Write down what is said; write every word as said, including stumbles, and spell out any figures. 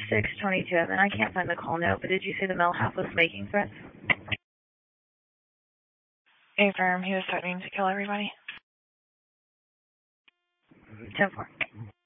six twenty-two, and then I can't find the call note, but did you say the male half was making threats? Affirm, he was threatening to kill everybody. ten four.